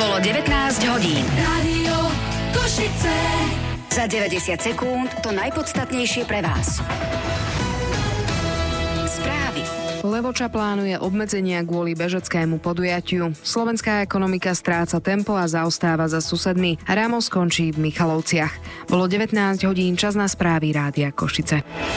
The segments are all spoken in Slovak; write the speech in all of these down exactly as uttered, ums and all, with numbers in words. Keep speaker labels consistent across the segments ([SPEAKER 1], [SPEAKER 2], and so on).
[SPEAKER 1] Bolo devätnásť hodín.
[SPEAKER 2] Rádio Košice.
[SPEAKER 1] Za deväťdesiat sekúnd to najpodstatnejšie pre vás. Správy.
[SPEAKER 3] Levoča plánuje obmedzenia kvôli bežeckému podujatiu. Slovenská ekonomika stráca tempo a zaostáva za susedmi. Ramos skončí v Michalovciach. Bolo devätnásť hodín, čas na správy Rádia Košice.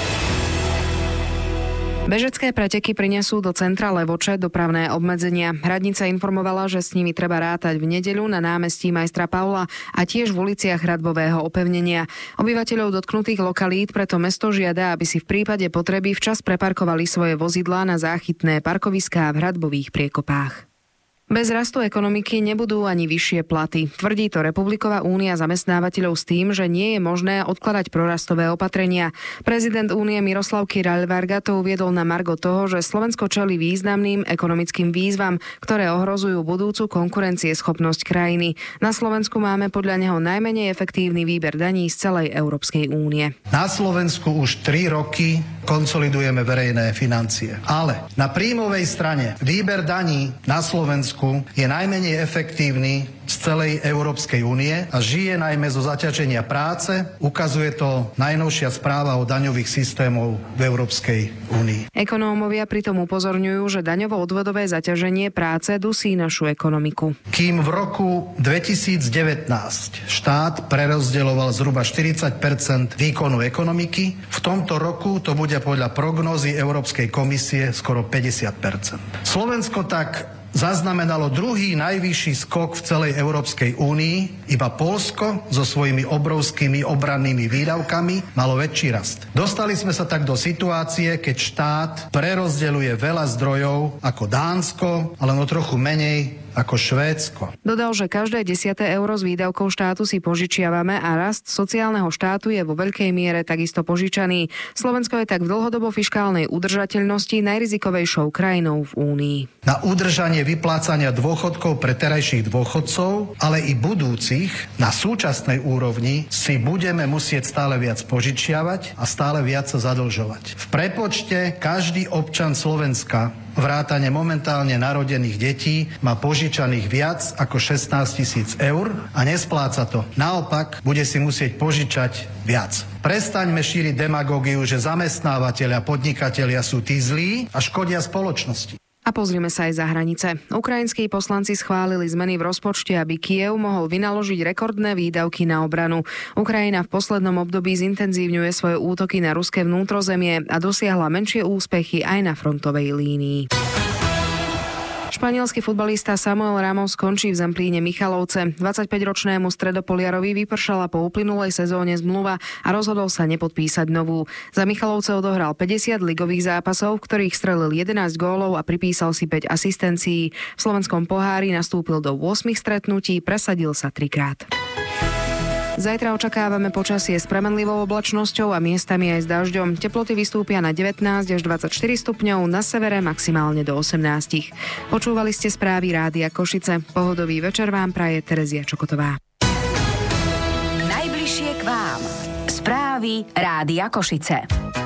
[SPEAKER 3] Bežecké preteky prinesú do centra Levoče dopravné obmedzenia. Radnica informovala, že s nimi treba rátať v nedeľu na námestí Majstra Paula a tiež v uliciach Hradbového opevnenia. Obyvateľov dotknutých lokalít preto mesto žiada, aby si v prípade potreby včas preparkovali svoje vozidlá na záchytné parkoviská v Hradbových priekopách. Bez rastu ekonomiky nebudú ani vyššie platy. Tvrdí to Republiková únia zamestnávateľov s tým, že nie je možné odkladať prorastové opatrenia. Prezident únie Miroslav Kiráľ-Varga to uviedol na margo toho, že Slovensko čelí významným ekonomickým výzvam, ktoré ohrozujú budúcu konkurencieschopnosť krajiny. Na Slovensku máme podľa neho najmenej efektívny výber daní z celej Európskej únie.
[SPEAKER 4] Na Slovensku už tri roky konsolidujeme verejné financie. Ale na príjmovej strane výber daní na Slovensku je najmenej efektívny z celej Európskej únie a žije najmä zo zaťaženia práce. Ukazuje to najnovšia správa o daňových systémov v Európskej únii.
[SPEAKER 3] Ekonómovia pritom upozorňujú, že daňovo-odvodové zaťaženie práce dusí našu ekonomiku.
[SPEAKER 4] Kým v roku dvetisícdevätnásť štát prerozdeľoval zhruba štyridsať percent výkonu ekonomiky, v tomto roku to bude podľa prognózy Európskej komisie skoro päťdesiat percent. Slovensko tak zaznamenalo druhý najvyšší skok v celej Európskej únii, iba Poľsko so svojimi obrovskými obrannými výdavkami malo väčší rast. Dostali sme sa tak do situácie, keď štát prerozdeľuje veľa zdrojov ako Dánsko, ale no trochu menej ako Švédsko.
[SPEAKER 3] Dodal, že každé desiate euro z výdavkov štátu si požičiavame a rast sociálneho štátu je vo veľkej miere takisto požičaný. Slovensko je tak v dlhodobo fiškálnej udržateľnosti najrizikovejšou krajinou v Únii.
[SPEAKER 4] Na udržanie vyplácania dôchodkov pre terajších dôchodcov, ale i budúcich na súčasnej úrovni si budeme musieť stále viac požičiavať a stále viac sa zadlžovať. V prepočte každý občan Slovenska vrátane momentálne narodených detí má požičaných viac ako šestnásť tisíc eur a nespláca to. Naopak, bude si musieť požičať viac. Prestaňme šíriť demagógiu, že zamestnávateľia a podnikatelia sú tí zlí a škodia spoločnosti.
[SPEAKER 3] A pozrime sa aj za hranice. Ukrajinskí poslanci schválili zmeny v rozpočte, aby Kyjev mohol vynaložiť rekordné výdavky na obranu. Ukrajina v poslednom období zintenzívňuje svoje útoky na ruské vnútrozemie a dosiahla menšie úspechy aj na frontovej línii. Španielský futbalista Samuel Ramos skončí v Zemplíne Michalovce. dvadsaťpäťročnému stredopoliarovi vypršala po uplynulej sezóne zmluva a rozhodol sa nepodpísať novú. Za Michalovce odohral päťdesiat ligových zápasov, v ktorých strelil jedenásť gólov a pripísal si päť asistencií. V slovenskom pohári nastúpil do ôsmich stretnutí, presadil sa trikrát. Zajtra očakávame počasie s premenlivou oblačnosťou a miestami aj s dažďom. Teploty vystúpia na devätnásť až dvadsaťštyri stupňov, na severe maximálne do osemnásť. Počúvali ste správy Rádia Košice. Pohodový večer vám praje Terezia Čokotová.
[SPEAKER 1] Najbližšie k vám. Správy Rádia Košice.